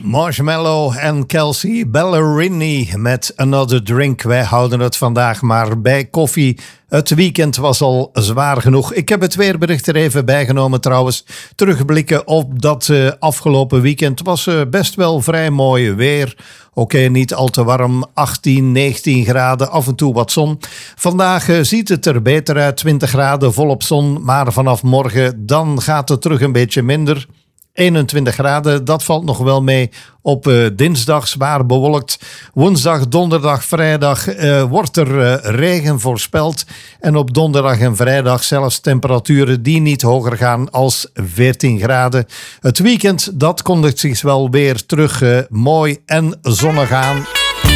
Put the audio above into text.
Marshmello en Kelsea Ballerini met Another Drink. Wij houden het vandaag maar bij koffie. Het weekend was al zwaar genoeg. Ik heb het weerbericht er even bijgenomen trouwens. Terugblikken op dat afgelopen weekend was best wel vrij mooi weer. Oké, niet al te warm, 18, 19 graden, af en toe wat zon. Vandaag ziet het er beter uit, 20 graden, volop zon. Maar vanaf morgen dan gaat het terug een beetje minder. 21 graden, dat valt nog wel mee. Op dinsdag zwaar bewolkt. Woensdag, donderdag, vrijdag wordt er regen voorspeld. En op donderdag en vrijdag zelfs temperaturen die niet hoger gaan als 14 graden. Het weekend, dat kondigt zich wel weer terug mooi en zonnig aan.